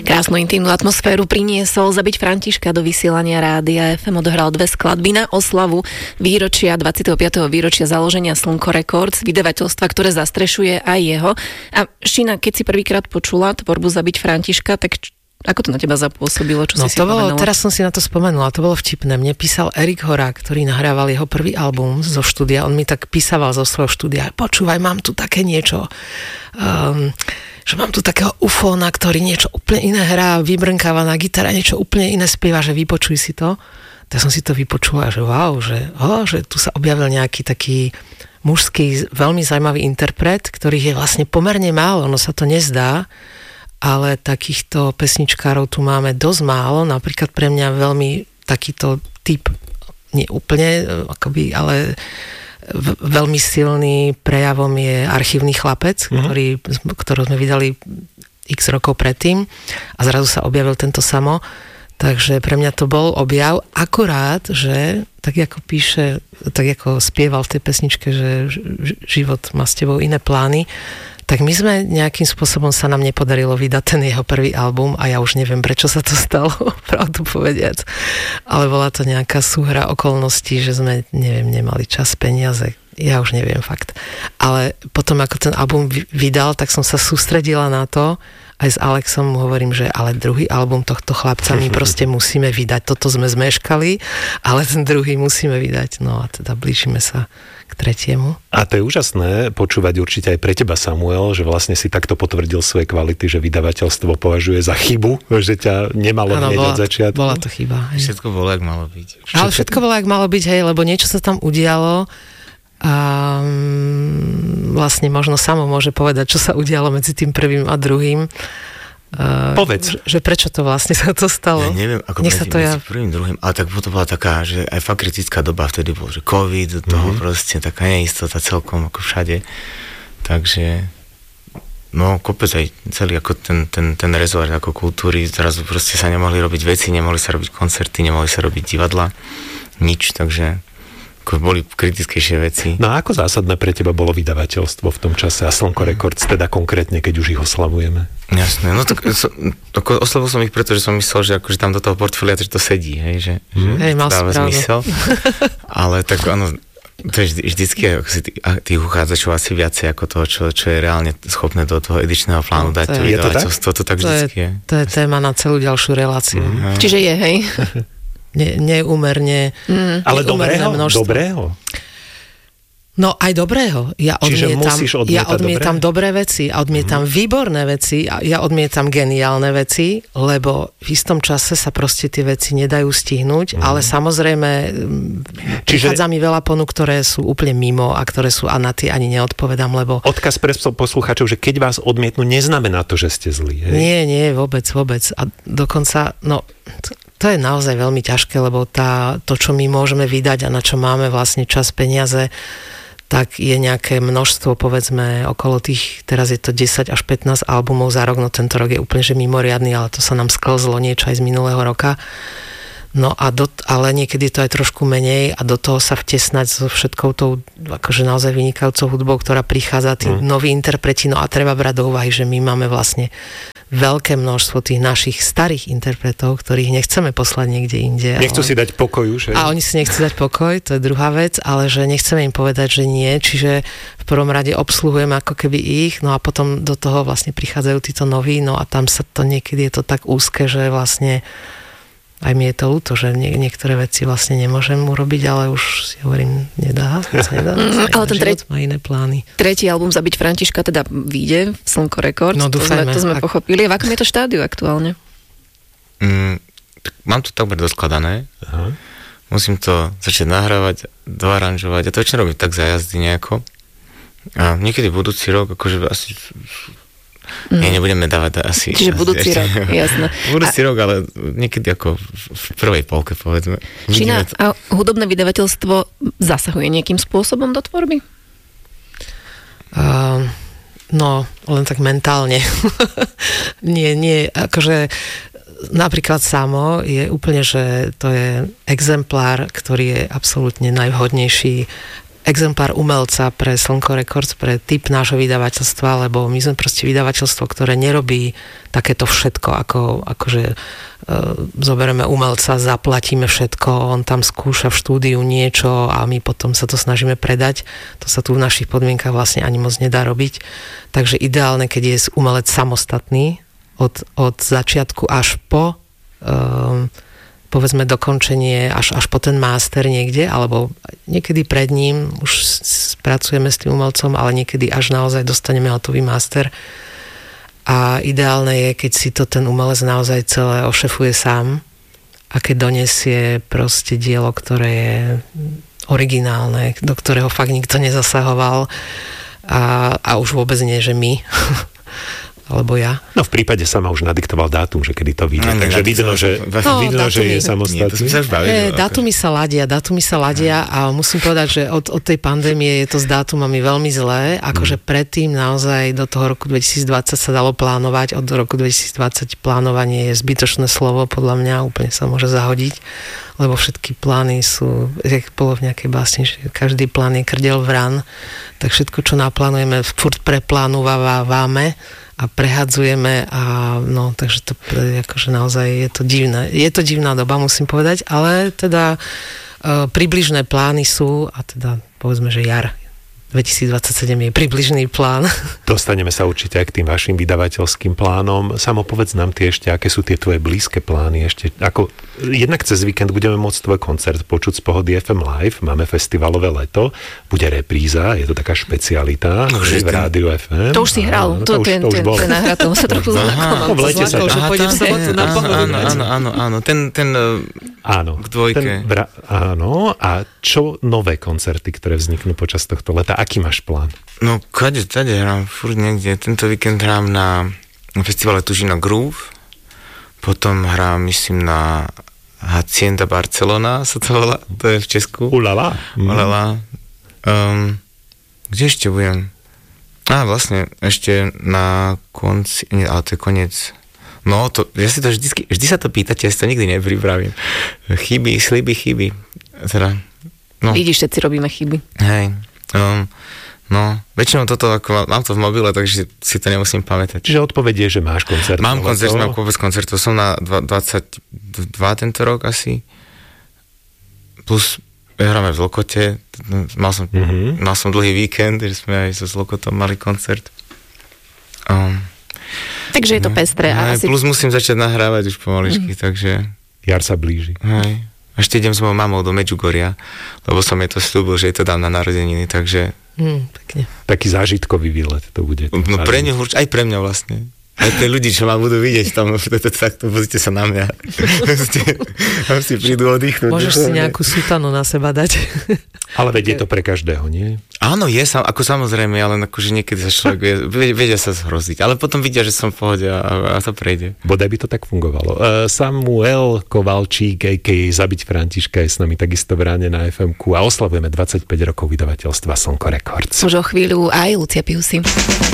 Krásnu intimnú atmosféru priniesol Zabiť Františka do vysielania Rádia FM. Odohral 2 skladby na oslavu 25. výročia založenia Slnko Records, vydavateľstva, ktoré zastrešuje aj jeho. A Šina, keď si prvýkrát počula tvorbu Zabiť Františka, tak ako to na teba zapôsobilo? Čo si to bolo, teraz som si na to spomenula, to bolo vtipné. Mne písal Erik Horák, ktorý nahrával jeho prvý album zo štúdia. On mi tak písaval zo svojho štúdia: počúvaj, mám tu také niečo, že mám tu takého ufóna, ktorý niečo úplne iné hrá, vybrnkáva na gitare, niečo úplne iné spieva, že vypočuj si to. Tak som si to vypočula, že wow, že tu sa objavil nejaký taký mužský, veľmi zaujímavý interpret, ktorých je vlastne pomerne málo, no sa to nezdá, ale takýchto pesničkárov tu máme dosť málo. Napríklad pre mňa veľmi takýto typ, nie úplne, akoby, ale veľmi silný prejavom je Archívny chlapec, ktorú sme vydali x rokov predtým a zrazu sa objavil tento Samo. Takže pre mňa to bol objav, akurát, že tak ako píše, tak ako spieval v tej pesničke, že život má s tebou iné plány, tak my sme nejakým spôsobom, sa nám nepodarilo vydať ten jeho prvý album a ja už neviem, prečo sa to stalo, pravdu povediac. Ale bola to nejaká súhra okolností, že sme, neviem, nemali čas, peniaze. Ja už neviem fakt. Ale potom, ako ten album vydal, tak som sa sústredila na to. Aj s Alexom mu hovorím, že ale druhý album tohto chlapca my proste musíme vydať. Toto sme zmeškali, ale ten druhý musíme vydať. No a teda blížime sa k tretiemu. A to je úžasné počúvať určite aj pre teba, Samuel, že vlastne si takto potvrdil svoje kvality, že vydavateľstvo považuje za chybu, že ťa nemalo hneď od začiatku. Bola to chyba. Hej. Všetko bolo, jak malo byť. Ale všetko bolo, jak malo byť, hej, lebo niečo sa tam udialo a vlastne možno Samo môže povedať, čo sa udialo medzi tým prvým a druhým. Povedz. Že prečo to vlastne sa to stalo? Ja neviem, ako medzi prvým, druhým, ale tak to bola taká, že aj fakt kritická doba vtedy bol, že COVID, do toho proste taká neistota celkom ako všade. Takže no kopec aj celý ako ten rezort ako kultúry, zrazu proste sa nemohli robiť veci, nemohli sa robiť koncerty, nemohli sa robiť divadla, nič, takže ako boli kritickejšie veci. No a ako zásadné pre teba bolo vydavateľstvo v tom čase a Slnko Records, teda konkrétne, keď už ich oslavujeme? Jasné, no tak oslavil som ich, pretože som myslel, že akože tam do toho portfólia to sedí, hej, že dáva zmysel. Ale tak áno, to je vždycky ako si tých uchádzačov asi viacej ako toho, čo je reálne schopné do toho edičného plánu dať. Je to tak? To tak vždycky je. To je téma na celú ďalšiu reláciu. Čiže je, hej? Neúmerne. Ale dobrého? No aj dobrého. Ja odmietam dobré veci, a odmietam výborné veci, a ja odmietam geniálne veci, lebo v istom čase sa proste tie veci nedajú stihnúť, ale samozrejme prichádza mi veľa ponúk, ktoré sú úplne mimo a ktoré sú, a na tie ani neodpovedám, lebo... Odkaz pre poslucháčov, že keď vás odmietnú, neznamená to, že ste zlí. Hej? Nie, vôbec. A dokonca, to je naozaj veľmi ťažké, lebo to, čo my môžeme vydať a na čo máme vlastne čas, peniaze, tak je nejaké množstvo, povedzme, okolo tých, teraz je to 10 až 15 albumov za rok, no tento rok je úplne že mimoriadny, ale to sa nám sklzlo niečo aj z minulého roka. No a ale niekedy to aj trošku menej a do toho sa vtesnať so všetkou tou akože naozaj vynikajúcou hudbou, ktorá prichádza, tí noví interpreti, no a treba brať do úvahy, že my máme vlastne veľké množstvo tých našich starých interpretov, ktorých nechceme poslať niekde inde. Nechcú si dať pokoj už. A oni si nechcú dať pokoj, to je druhá vec, ale že nechceme im povedať, že nie, čiže v prvom rade obsluhujeme ako keby ich, no a potom do toho vlastne prichádzajú títo noví, no a tam sa to niekedy je to tak úzke, že vlastne aj mi je to ľúto, že niektoré veci vlastne nemôžem urobiť, ale už si hovorím, nedá. Ale ten má iné plány. Tretí album Zabiť Františka teda vyjde v Slnko Records. No dúfajme. To sme pochopili. V akom je to štádiu aktuálne? Mám to takmer doskladané. Aha. Musím to začať nahrávať, doaranžovať a to väčšinou robím tak za jazdy nejako. A niekedy budúci rok, akože asi... nebudeme dávať asi... Čiže budúci rok, jasné. Budúci rok, ale niekedy ako v prvej polke, povedzme. Šina, a hudobné vydavateľstvo zasahuje nejakým spôsobom do tvorby? No, len tak mentálne. nie, akože napríklad Samo je úplne, že to je exemplár, ktorý je absolútne najvhodnejší exemplár umelca pre Slnko Records, pre typ nášho vydavateľstva, lebo my sme proste vydavateľstvo, ktoré nerobí takéto všetko, akože zoberieme umelca, zaplatíme všetko, on tam skúša v štúdiu niečo a my potom sa to snažíme predať. To sa tu v našich podmienkach vlastne ani moc nedá robiť. Takže ideálne, keď je umelec samostatný od začiatku až po povedzme dokončenie až po ten master niekde, alebo niekedy pred ním už pracujeme s tým umelcom, ale niekedy až naozaj dostaneme hotový master. A ideálne je, keď si to ten umelec naozaj celé ošefuje sám a keď donesie proste dielo, ktoré je originálne, do ktorého fakt nikto nezasahoval a už vôbec nie, že my alebo ja. No v prípade sama už nadiktoval dátum, že kedy to vyjde. Takže vidno, že je samostatný. Dátumy sa ladia a musím povedať, že od tej pandémie je to s dátumami veľmi zlé. Akože predtým naozaj do toho roku 2020 sa dalo plánovať. Od roku 2020 plánovanie je zbytočné slovo, podľa mňa úplne sa môže zahodiť, lebo všetky plány sú, jak bolo v nejakej básni, že každý plán je krdeľ vran, tak všetko, čo naplánujeme, furt preplánujeme a prehadzujeme a no, takže to akože naozaj je to divné. Je to divná doba, musím povedať, ale teda približné plány sú a teda povedzme, že jar 2027 je približný plán. Dostaneme sa určite aj k tým vašim vydavateľským plánom. Samo povedz nám tie ešte, aké sú tie tvoje blízke plány ešte. Jednak cez víkend budeme môcť tvoj koncert počuť z Pohody FM Live. Máme festivalové leto. Bude repríza, je to taká špecialita v Rádiu FM. To už si hral. To už nahrá, tomu sa trochu zlákol. V lete sa že pôjdem v sobotu na Pohodu. Áno. Ten k dvojke. Áno. A čo nové koncerty, ktoré vzniknú počas tohto leta? Aký máš plán? No, kade hrám furt niekde. Tento víkend hrám na festivale Tužina Groove, potom hrám, myslím, na Hacienda Barcelona, sa to volá, to je v Česku. Ulala. Kde ešte budem? Vlastne, ešte na konci, ale to je koniec. No, ja si to vždy sa to pýtate, ja si to nikdy nepripravím. Chyby. Teda, no. Vidíš, všetci robíme chyby. Hej. No, väčšinou toto, ako mám to v mobile, takže si to nemusím pamätať. Čiže odpovedie, že máš koncert. Mám kopec koncertov, som na 22 tento rok asi, plus hráme v Lokote, mal som dlhý víkend, že sme aj so Lokotom mali koncert. Takže je to pestré. Plus musím začať nahrávať už pomaličky, takže... Jar sa blíži. Hej. Ešte idem s mojou mamou do Medžugoria, lebo som jej to sľúbil, že jej to dám na narodeniny, takže... Pekne. Taký zážitkový výlet to bude. No pre ňu, aj pre mňa vlastne. Aj tie ľudí, čo ma budú vidieť tam, takto pozrite sa na mňa. Tam si prídu oddychnúť. Môžeš si nejakú sutanu na seba dať. Ale veď je to pre každého, nie? Áno, ako samozrejme, ale akože niekedy sa človek vedia sa zhroziť, ale potom vidia, že som v pohode a to prejde. Bodaj by to tak fungovalo. Samuel Kovalčík, a.k.a. Zabiť Františka, je s nami takisto v ráne na FM-ku a oslavujeme 25 rokov vydavateľstva Slnko Records. Už o chvíľu aj Lucia Piusi.